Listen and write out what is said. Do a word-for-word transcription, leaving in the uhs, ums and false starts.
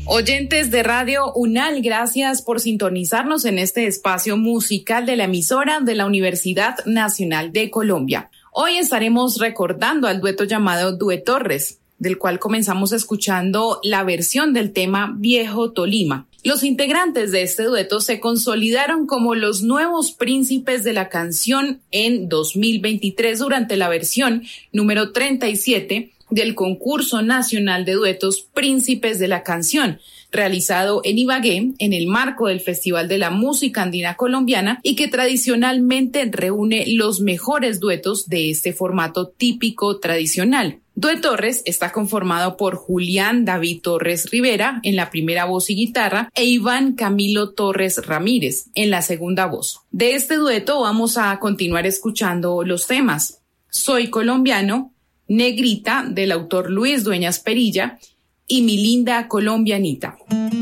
Oyentes de Radio UNAL, gracias por sintonizarnos en este espacio musical de la emisora de la Universidad Nacional de Colombia. Hoy estaremos recordando al dueto llamado Duetorres, del cual comenzamos escuchando la versión del tema Viejo Tolima. Los integrantes de este dueto se consolidaron como los nuevos príncipes de la canción en dos mil veintitrés durante la versión número treinta y siete del Concurso Nacional de Duetos Príncipes de la Canción, realizado en Ibagué en el marco del Festival de la Música Andina Colombiana y que tradicionalmente reúne los mejores duetos de este formato típico tradicional. Duetorres está conformado por Julián David Torres Rivera en la primera voz y guitarra e Iván Camilo Torres Ramírez en la segunda voz. De este dueto vamos a continuar escuchando los temas Soy Colombiano, Negrita del autor Luis Dueñas Perilla y Mi Linda Colombianita.